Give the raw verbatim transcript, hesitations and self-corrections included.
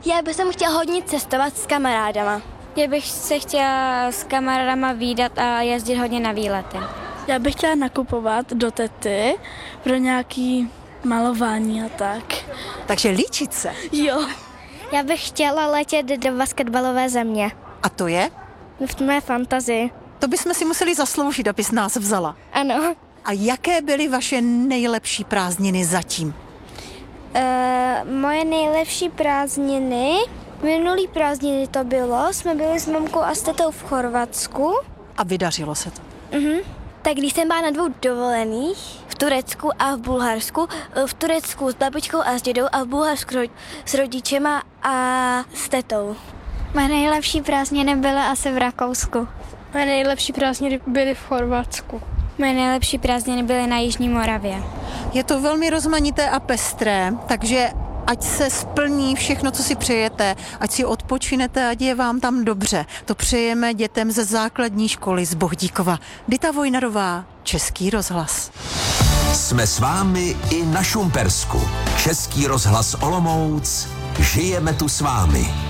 Já bych chtěla hodně cestovat s kamarádama. Já bych se chtěla s kamarádama vídat a jezdit hodně na výlety. Já bych chtěla nakupovat do tety pro nějaký malování a tak. Takže líčit se. Jo. Já bych chtěla letět do basketbalové země. A to je? V mé fantazii. To bychom si museli zasloužit, abys nás vzala. Ano. A jaké byly vaše nejlepší prázdniny zatím? Uh, moje nejlepší prázdniny, minulý prázdniny to bylo, jsme byli s mamkou a s tetou v Chorvatsku. A vydařilo se to? Uh-huh. Tak když jsem byla na dvou dovolených, v Turecku a v Bulharsku, v Turecku s babičkou a s dědou a v Bulharsku s rodičema a s tetou. Moje nejlepší prázdniny byly asi v Rakousku. Moje nejlepší prázdniny byly v Chorvatsku. Moje nejlepší prázdniny byly na Jižní Moravě. Je to velmi rozmanité a pestré, takže ať se splní všechno, co si přejete, ať si odpočinete, ať je vám tam dobře. To přejeme dětem ze základní školy z Bohdíkova. Dita Vojnarová, Český rozhlas. Jsme s vámi i na Šumpersku. Český rozhlas Olomouc. Žijeme tu s vámi.